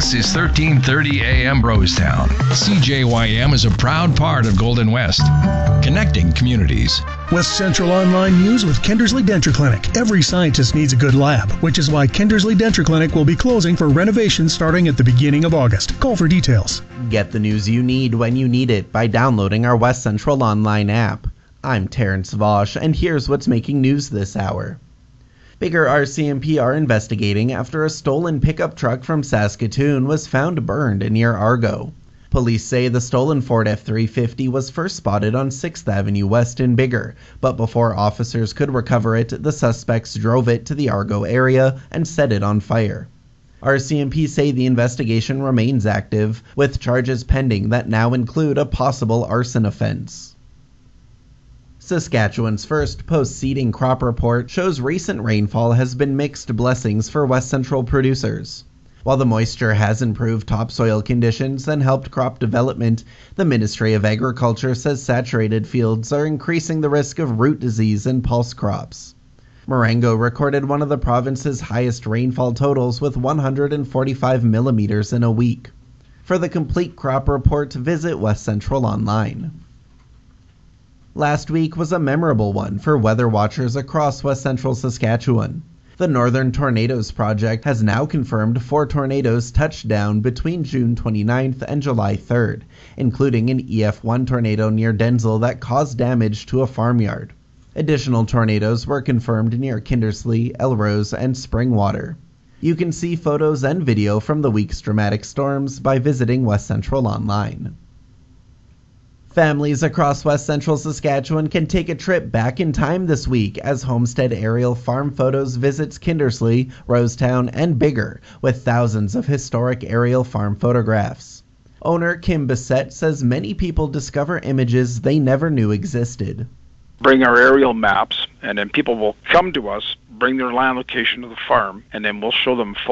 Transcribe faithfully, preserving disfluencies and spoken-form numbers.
This is thirteen thirty A M Rosetown. C J Y M is a proud part of Golden West, connecting communities. West Central Online News with Kindersley Denture Clinic. Every scientist needs a good lab, which is why Kindersley Denture Clinic will be closing for renovation starting at the beginning of August. Call for details. Get the news you need when you need it by downloading our West Central Online app. I'm Terrence Vosch, and here's what's making news this hour. Bigger R C M P are investigating after a stolen pickup truck from Saskatoon was found burned near Argo. Police say the stolen Ford F three fifty was first spotted on sixth Avenue West in Bigger, but before officers could recover it, the suspects drove it to the Argo area and set it on fire. R C M P say the investigation remains active, with charges pending that now include a possible arson offense. Saskatchewan's first post-seeding crop report shows recent rainfall has been mixed blessings for West Central producers. While the moisture has improved topsoil conditions and helped crop development, the Ministry of Agriculture says saturated fields are increasing the risk of root disease and pulse crops. Marengo recorded one of the province's highest rainfall totals with one hundred forty-five millimeters in a week. For the complete crop report, visit West Central Online. Last week was a memorable one for weather watchers across West Central Saskatchewan. The Northern Tornadoes Project has now confirmed four tornadoes touched down between June twenty-ninth and July third, including an E F one tornado near Denzel that caused damage to a farmyard. Additional tornadoes were confirmed near Kindersley, Elrose, and Springwater. You can see photos and video from the week's dramatic storms by visiting West Central Online. Families across West Central Saskatchewan can take a trip back in time this week as Homestead Aerial Farm Photos visits Kindersley, Rosetown, and Bigger with thousands of historic aerial farm photographs. Owner Kim Bissett says many people discover images they never knew existed. Bring our aerial maps, and then people will come to us, bring their land location to the farm, and then we'll show them